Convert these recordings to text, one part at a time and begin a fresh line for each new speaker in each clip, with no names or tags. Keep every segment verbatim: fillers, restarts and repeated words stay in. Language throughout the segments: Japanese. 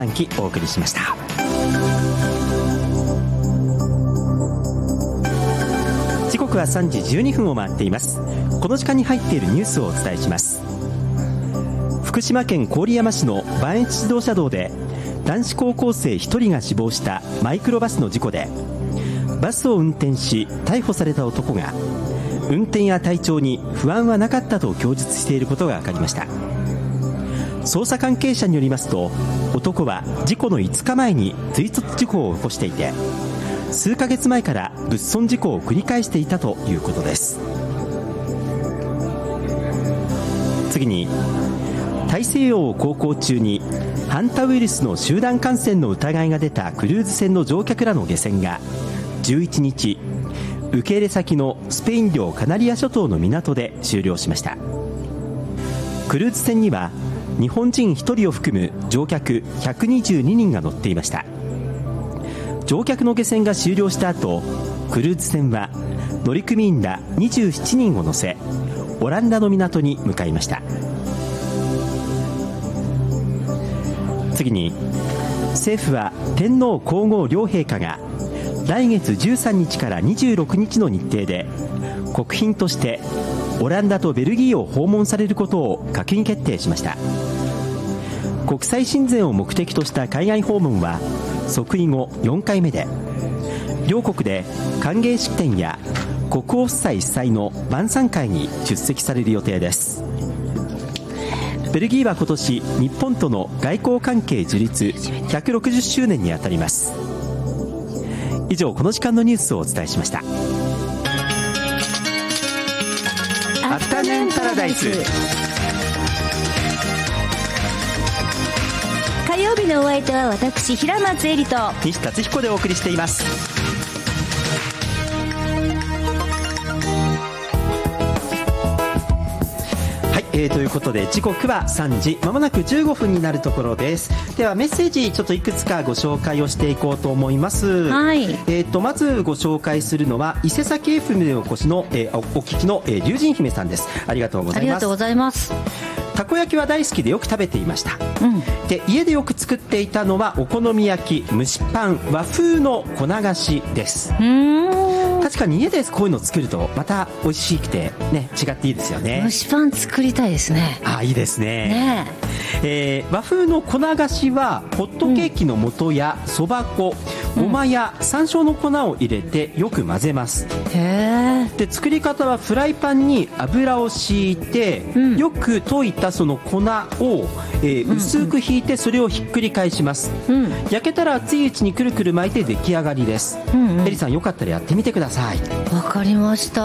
期お送りしました。時刻はさんじじゅうにふんを回っています。この時間に入っているニュースをお伝えします。福島県郡山市の磐越自動車道で男子高校生ひとりが死亡したマイクロバスの事故で、バスを運転し逮捕された男が運転や体調に不安はなかったと供述していることが分かりました。捜査関係者によりますと、男は事故のいつかまえに追突事故を起こしていて、数ヶ月前から物損事故を繰り返していたということです。次に、大西洋を航行中にハンタウイルスの集団感染の疑いが出たクルーズ船の乗客らの下船がじゅういちにち、受け入れ先のスペイン領カナリア諸島の港で終了しました。クルーズ船には日本人ひとりを含む乗客ひゃくにじゅうににんが乗っていました。乗客の下船が終了した後、クルーズ船は乗組員らにじゅうななにんを乗せ、オランダの港に向かいました。次に、政府は天皇皇后両陛下が来月じゅうさんにちからにじゅうろくにちの日程で国賓としてオランダとベルギーを訪問されることを閣議決定しました。国際親善を目的とした海外訪問は即位後よんかいめで、両国で歓迎式典や国王夫妻主催の晩餐会に出席される予定です。ベルギーは今年日本との外交関係樹立ひゃくろくじゅっしゅうねんにあたります。以上、この時間のニュースをお伝えしました。アフタヌーンパラダイス。
火曜日のお相手は私、平松絵里と
西達彦でお送りしています。はい、えー、ということで時刻はさんじ、まもなくじゅうごふんになるところです。ではメッセージちょっといくつかご紹介をしていこうと思います。
はい、
えー、とまずご紹介するのは伊勢崎 エフエム でお越しの、えー、お聞きの、えー、龍神姫さんです。ありがとうございます。
ありがとうございます。
たこ焼きは大好きでよく食べていました、うん、で家でよく作っていたのはお好み焼き、蒸しパン、和風の粉菓子です。
うーん、
確かに家でこういうのを作るとまた美味しくて、ね、違っていいですよね。
蒸しパン作りたいですね。
あ、いいですね。
ね
えー、和風の粉菓子はホットケーキの素やそば粉、ごまや山椒の粉を入れてよく混ぜます。
へー。
で、作り方はフライパンに油を敷いて、うん、よく溶いたその粉を、えー、薄くひいてそれをひっくり返します、うん、焼けたら熱いうちにくるくる巻いて出来上がりです、うんうん、エリさん、よかったらやってみてください。
わかりました、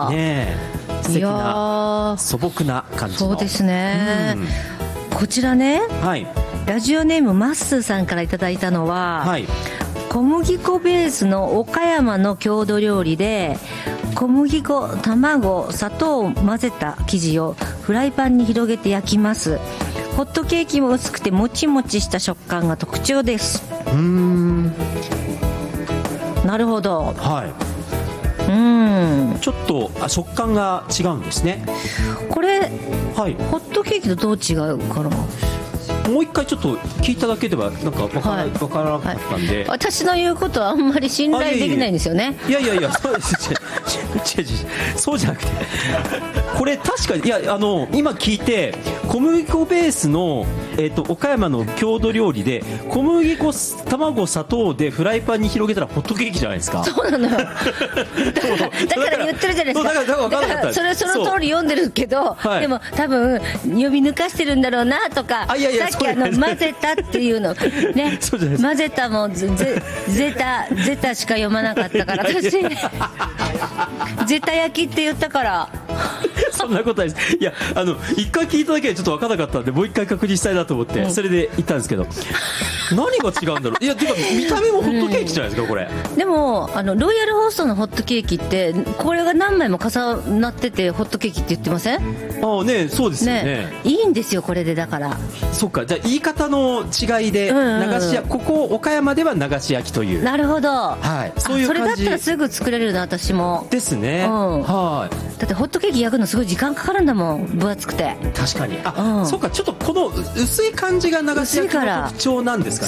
ね、え素敵な素朴な感じの。
そうですね、うん、こちらね、はい、ラジオネームマッスーさんからいただいたのは、はい、小麦粉ベースの岡山の郷土料理で、小麦粉、卵、砂糖を混ぜた生地をフライパンに広げて焼きます。ホットケーキも薄くてもちもちした食感が特徴です。
うーん、
なるほど、
はい、うん、ちょっとあ食感が違うんですね。
これ、
はい、
ホットケーキとどう違うかな。
もう一回ちょっと聞いただけではなんか分から、はい、分からなかったんで、はい、
私の言うことはあんまり信頼できないんですよね。
いやいやいや、そうです違う違うそうじゃなくて、これ確かに、いや、あの今聞いて、小麦粉ベースの、えー、と岡山の郷土料理で小麦粉、卵、砂糖でフライパンに広げたらホットケーキじゃないですか。
そうなのよだからだから言ってるじゃないですか。だからだから分からなかった。それその通り読んでるけど、はい、でも多分読み抜かしてるんだろうなとか、
いやいや、
さっきあの混ぜたっていうのね、混ぜたもゼゼタゼタしか読まなかったから私ゼタ焼きって言ったから
そんなことないです。いや、あの一回聞いただけでちょっと分からなかったんで、もう一回確認したいなと思って、うん、それで言ったんですけど、何が違うんだろう。いや、てか見た目もホットケーキじゃないですか、これ。
でもあのロイヤルホストのホットケーキってこれが何枚も重なっててホットケーキって言ってません？
ああね、そうですよね。
ね、いいんですよこれで。だから
そっか、じゃあ言い方の違いで、流し焼き、ここ岡山では流し焼きという。
なるほど、
はい、そういう感じ。
それだったらすぐ作れるな、私も。
ですね、うん、はい。
だってホットケーキ焼くのすごい時間かかるんだもん、分厚くて。
確かに。あ、うん、そうか、ちょっとこの薄い感じが流し焼きの特徴なんですか